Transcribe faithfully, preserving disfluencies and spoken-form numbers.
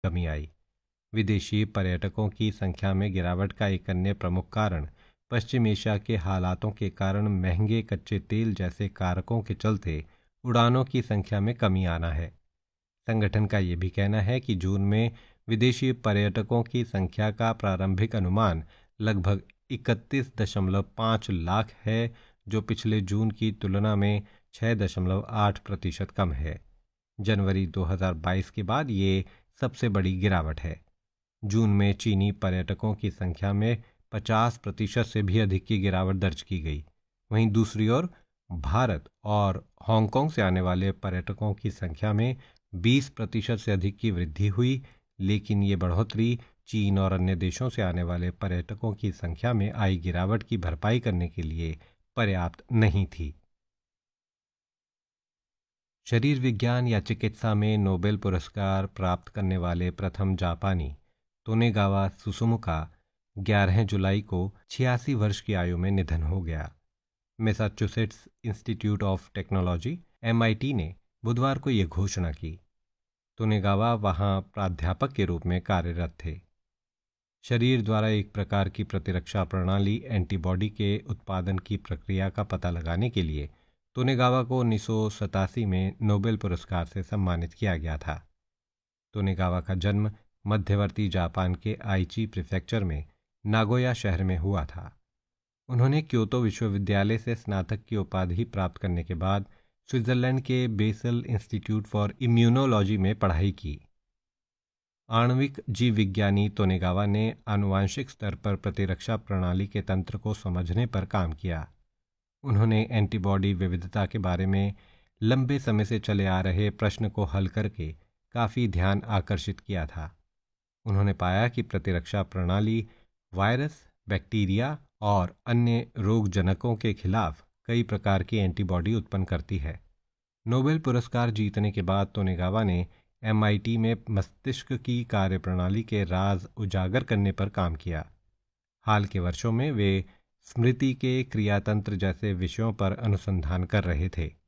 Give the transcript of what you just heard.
कमी आई। विदेशी पर्यटकों की संख्या में गिरावट का एक अन्य प्रमुख कारण पश्चिम एशिया के हालातों के कारण महंगे कच्चे तेल जैसे कारकों के चलते उड़ानों की संख्या में कमी आना है। संगठन का ये भी कहना है कि जून में विदेशी पर्यटकों की संख्या का प्रारंभिक अनुमान लगभग इकतीस दशमलव पाँच लाख है, जो पिछले जून की तुलना में छः दशमलव आठ प्रतिशत कम है। जनवरी दो हज़ार बाईस के बाद ये सबसे बड़ी गिरावट है। जून में चीनी पर्यटकों की संख्या में पचास प्रतिशत से भी अधिक की गिरावट दर्ज की गई। वहीं दूसरी ओर भारत और हांगकांग से आने वाले पर्यटकों की संख्या में बीस प्रतिशत से अधिक की वृद्धि हुई, लेकिन ये बढ़ोतरी चीन और अन्य देशों से आने वाले पर्यटकों की संख्या में आई गिरावट की भरपाई करने के लिए पर्याप्त नहीं थी। शरीर विज्ञान या चिकित्सा में नोबेल पुरस्कार प्राप्त करने वाले प्रथम जापानी तोनेगावा सुसुमु का ग्यारह जुलाई को छियासी वर्ष की आयु में निधन हो गया। Massachusetts institute of technology M I T ने बुधवार को ये घोषणा की। तोनेगावा वहाँ प्राध्यापक के रूप में कार्यरत थे। शरीर द्वारा एक प्रकार की प्रतिरक्षा प्रणाली एंटीबॉडी के उत्पादन की प्रक्रिया का पता लगाने के लिए तोनेगावा को उन्नीस सौ सतासी में नोबेल पुरस्कार से सम्मानित किया गया था। तोनेगावा का जन्म मध्यवर्ती जापान के आइची प्रीफेक्चर में नागोया शहर में हुआ था। उन्होंने क्योतो विश्वविद्यालय से स्नातक की उपाधि प्राप्त करने के बाद स्विट्जरलैंड के बेसल इंस्टीट्यूट फॉर इम्यूनोलॉजी में पढ़ाई की। आणविक जीव विज्ञानी तोनेगावा ने आनुवांशिक स्तर पर प्रतिरक्षा प्रणाली के तंत्र को समझने पर काम किया। उन्होंने एंटीबॉडी विविधता के बारे में लंबे समय से चले आ रहे प्रश्न को हल करके काफ़ी ध्यान आकर्षित किया था। उन्होंने पाया कि प्रतिरक्षा प्रणाली वायरस, बैक्टीरिया और अन्य रोगजनकों के खिलाफ कई प्रकार की एंटीबॉडी उत्पन्न करती है। नोबेल पुरस्कार जीतने के बाद तोनेगावा ने एम आई टी में मस्तिष्क की कार्यप्रणाली के राज उजागर करने पर काम किया। हाल के वर्षों में वे स्मृति के क्रियातंत्र जैसे विषयों पर अनुसंधान कर रहे थे।